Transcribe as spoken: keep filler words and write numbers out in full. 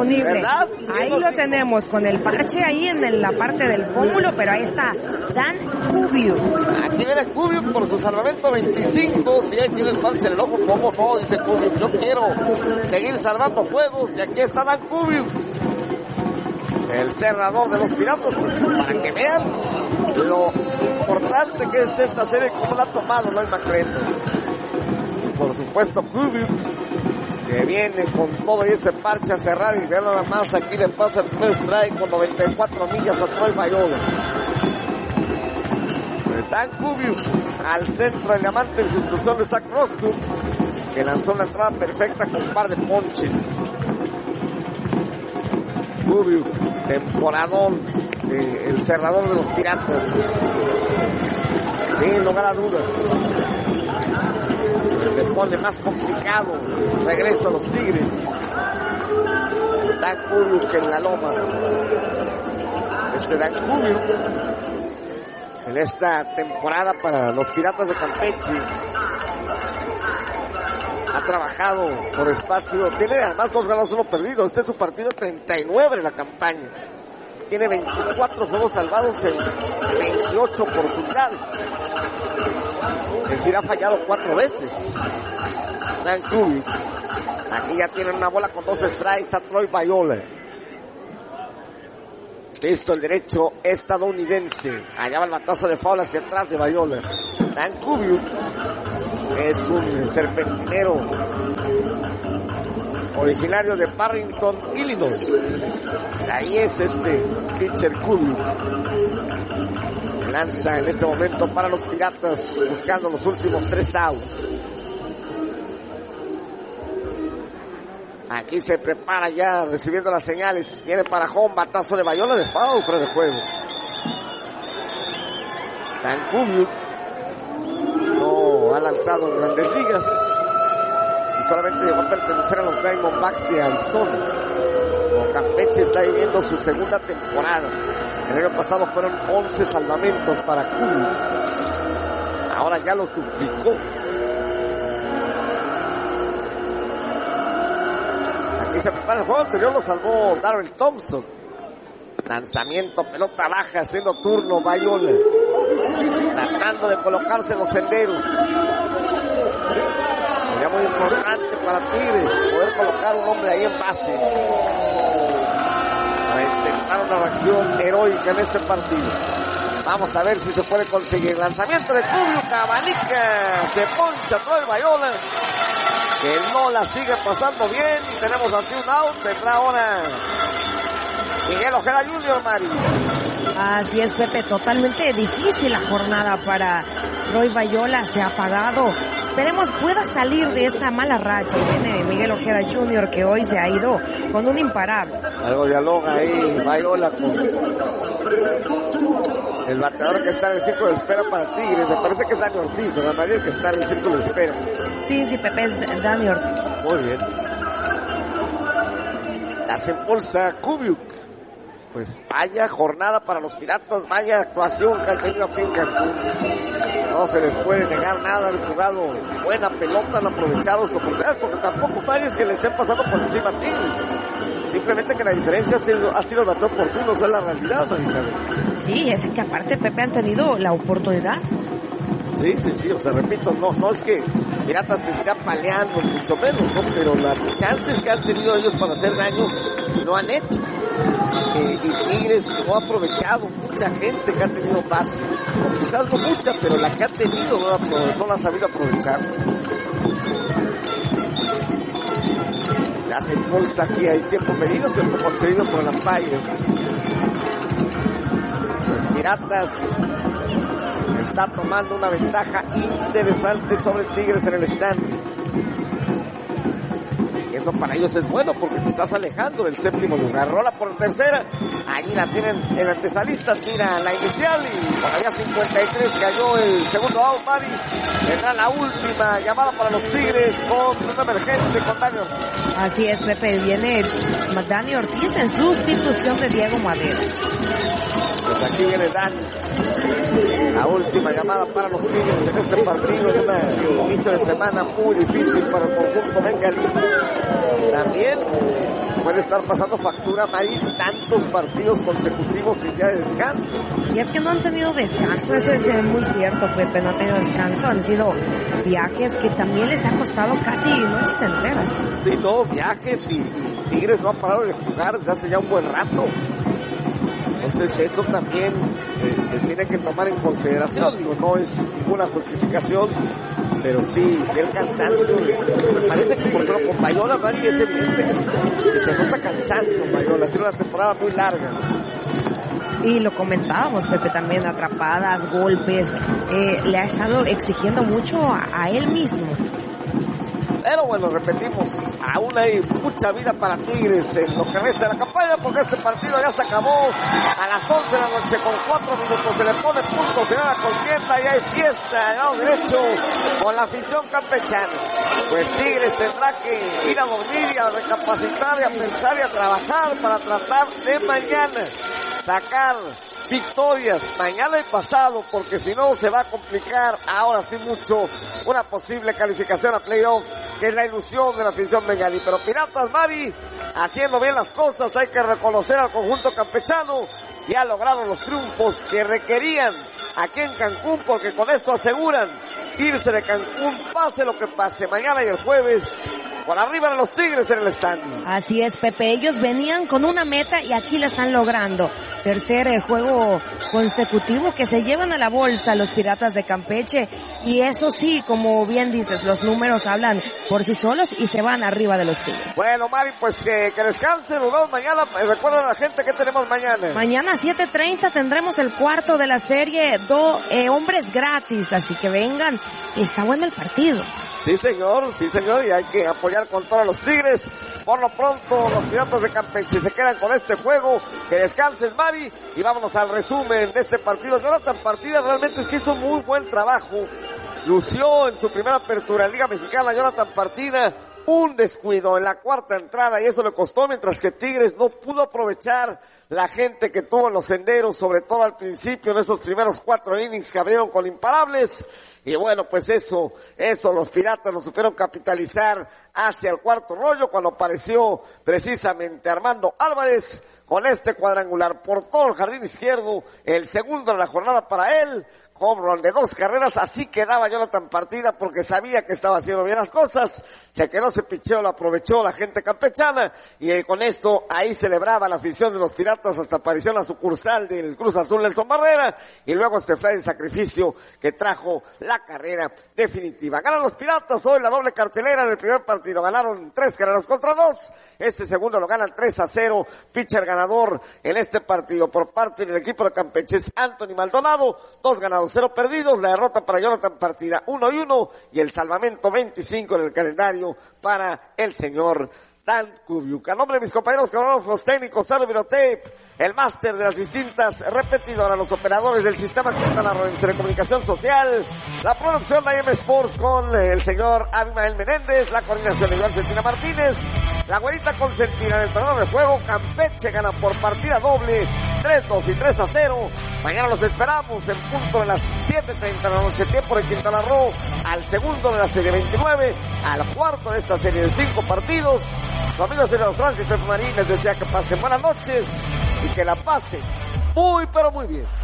disponible. ¿Verdad? Ahí lo tenemos, con el parche ahí en la parte del pómulo, pero ahí está Dan Kubiuk. Aquí viene Kubiuk por su salvamento veinticinco. Si ahí tiene el parche en el ojo, ¿cómo no? Dice Kubiuk, yo quiero seguir salvando juegos. Y aquí está Dan Kubiuk, el cerrador de los Piratas, pues, para que vean lo importante que es esta serie, como la ha tomado Lloyd McClendon. Y por supuesto Kubiuk, que viene con todo ese parche a cerrar, y vean nada más, aquí le pasa el primer strike con noventa y cuatro millas a Troy Viola. Pues Dan Kubiuk al centro, el diamante de su instrucción de Zach Roscoe, que lanzó una entrada perfecta con un par de ponches. Kubiuk, temporador, eh, el cerrador de los Piratas, sin lugar a dudas. Le pone más complicado el regreso a los Tigres. Dan Kubiuk en la loma. Este Dan Kubiuk, en esta temporada para los Piratas de Campeche, ha trabajado por espacio, tiene además dos ganados, uno perdido. Este es su partido treinta y nueve en la campaña. Tiene veinticuatro juegos salvados en veintiocho oportunidades. Es decir, ha fallado cuatro veces. Dan Kubiuk. Aquí ya tienen una bola con dos strikes a Troy Viola. Listo el derecho estadounidense. Allá va el batazo de foul hacia atrás de Viola. Dan Kubiuk es un serpentinero originario de Barrington, Illinois. Ahí es este pitcher Kubiuk. Lanza en este momento para los Piratas, buscando los últimos tres outs. Aquí se prepara ya, recibiendo las señales. Viene para home, batazo de Viola de foul, fuera de juego. Dan Kubiuk no ha lanzado en Grandes Ligas y solamente llegó a pertenecer a los Diamondbacks de Arizona. Como Campeche está viviendo su segunda temporada. El año pasado fueron once salvamentos para Kubiuk. Ahora ya los duplicó. Aquí se prepara el juego anterior, lo salvó Darrell Thompson. Lanzamiento, pelota baja, haciendo turno Viola, tratando de colocarse en los senderos. Sería muy importante para Tigres poder colocar un hombre ahí en base para intentar una reacción heroica en este partido. Vamos a ver si se puede conseguir. Lanzamiento de Kubiuk, abanica, se poncha todo el Viola, que no la sigue pasando bien, y tenemos así un out. Vendrá ahora Miguel Ojeda junior, Mari. Así es, Pepe, totalmente difícil la jornada para Troy Viola, se ha apagado. Esperemos pueda salir de esta mala racha. Y viene Miguel Ojeda junior, que hoy se ha ido con un imparable. Algo dialoga ahí Viola con el bateador que está en el círculo de espera para Tigres. Me parece que es Dani Ortiz, la mayoría que está en el círculo de espera. Sí, sí, Pepe, es Dani Ortiz. Muy bien. La se impulsa Kubiuk. Pues vaya jornada para los Piratas, vaya actuación que han tenido aquí en Cancún. No se les puede negar nada, han jugado buena pelota, han aprovechado sus oportunidades, porque tampoco varios que les estén pasando por encima a Tigres. Simplemente que la diferencia ha sido, ha sido el bateo oportuno, esa es la realidad, Marisabel. Sí, es que aparte, Pepe, han tenido la oportunidad. Sí, sí, sí, o sea, repito, no, no es que Piratas se esté apaleando, mucho menos, ¿no? Pero las chances que han tenido ellos para hacer daño no han hecho. Eh, y Tigres no ha aprovechado, mucha gente que ha tenido base, quizás no mucha, pero la que ha tenido no la, no la ha sabido aprovechar. Ya se impulsa aquí, hay tiempo medido, tiempo concedido por el umpire. Los Piratas está tomando una ventaja interesante sobre Tigres en el stand. Eso para ellos es bueno, porque te estás alejando del séptimo lugar. Rola por tercera, allí la tienen el antesalista, tira la inicial y por allá cincuenta y tres cayó el segundo out, Mari. Vendrá la última llamada para los Tigres con un emergente, con Dani Ortiz. Así es, Pepe, viene Dani Ortiz en sustitución de Diego Madera. Pues aquí viene Dani, la última llamada para los Tigres en este partido, en un inicio de semana muy difícil para el conjunto bengalí. También pues puede estar pasando factura, Mari, tantos partidos consecutivos sin día de descanso. Y es que no han tenido descanso, eso es eh, muy cierto, Pepe, no han tenido descanso, han sido viajes que también les ha costado casi noches enteras. Sí, no, viajes y, y Tigres no ha parado de jugar desde hace ya un buen rato. Entonces eso también eh, se tiene que tomar en consideración, digo, no es ninguna justificación, pero sí, sí el cansancio, me parece que por ejemplo con Bayola, Mari, es evidente que, que se nota cansancio, Bayola, ha sido una temporada muy larga. Y lo comentábamos, Pepe, también atrapadas, golpes, eh, le ha estado exigiendo mucho a, a él mismo. Pero bueno, repetimos, aún hay mucha vida para Tigres en lo que resta de la campaña, porque este partido ya se acabó a las once de la noche con cuatro minutos, se le pone punto final a contienda y hay fiesta al lado derecho con la afición campechana. Pues Tigres tendrá que ir a dormir y a recapacitar y a pensar y a trabajar para tratar de mañana sacar victorias mañana y pasado, porque si no se va a complicar ahora sí mucho una posible calificación a playoff, que es la ilusión de la afición bengalí. Pero Piratas, Mari, haciendo bien las cosas, hay que reconocer al conjunto campechano, ya lograron los triunfos que requerían aquí en Cancún, porque con esto aseguran irse de Cancún, pase lo que pase, mañana y el jueves, por arriba de los Tigres en el estadio. Así es, Pepe, ellos venían con una meta y aquí la están logrando. Tercer eh, juego consecutivo que se llevan a la bolsa los Piratas de Campeche, y eso sí, como bien dices, los números hablan por sí solos y se van arriba de los Tigres. Bueno, Mari, pues eh, que descansen, nos vemos mañana. Eh, recuerda a la gente que tenemos mañana. Mañana a siete treinta tendremos el cuarto de la serie, dos eh, hombres gratis, así que vengan, está bueno el partido. Sí, señor, sí, señor, y hay que apoyar con todos los Tigres. Por lo pronto, los Piratas de Campeche se quedan con este juego. Que descansen, Mari, y vámonos al resumen de este partido. Jonathan Partida realmente sí hizo muy buen trabajo. Lució en su primera apertura en Liga Mexicana, Jonathan Partida. Un descuido en la cuarta entrada y eso le costó, mientras que Tigres no pudo aprovechar la gente que tuvo en los senderos, sobre todo al principio en esos primeros cuatro innings que abrieron con imparables. Y bueno, pues eso, eso los Piratas lo supieron capitalizar hacia el cuarto rollo, cuando apareció precisamente Armando Álvarez con este cuadrangular por todo el jardín izquierdo, el segundo de la jornada para él. Home run de dos carreras, así quedaba Jonathan Partida, porque sabía que estaba haciendo bien las cosas. Se quedó, se picheó, lo aprovechó la gente campechana, y eh, con esto ahí celebraba la afición de los Piratas hasta aparición la sucursal del Cruz Azul Nelson Barrera, y luego este fly de sacrificio que trajo la carrera definitiva. Ganan los Piratas hoy la doble cartelera. En el primer partido ganaron tres carreras contra dos, este segundo lo ganan tres a cero. Pitcher ganador en este partido por parte del equipo de Campeche es Anthony Maldonado, dos ganados, cero perdidos. La derrota para Jonathan Partida uno y uno, y el salvamento veinticinco en el calendario para el señor Dan Kubiuk. A nombre de mis compañeros cronólogos técnicos, Salo Virotape, el máster de las distintas repetidoras, los operadores del sistema Quintana Roo de Comunicación Social, la producción de I M Sports con el señor Abimael Menéndez, la coordinación de Iván Centina Martínez, la güerita consentida en el terreno de juego. Campeche gana por partida doble, tres dos y tres a cero. Mañana los esperamos en punto de las siete treinta de la noche, tiempo de Quintana Roo, al segundo de la serie veintinueve, al cuarto de esta serie de cinco partidos. Su amigo Sergio Francis Pepe Marín les desea que pasen buenas noches y que la pasen muy pero muy bien.